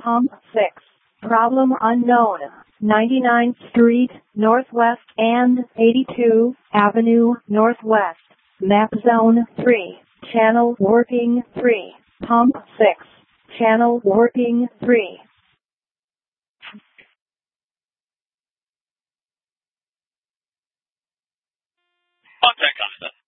Pump 6. Problem unknown. 99th Street, Northwest and 82 Avenue, Northwest. Map Zone 3. Channel working 3. Pump 6. Channel working 3. Contact Costa.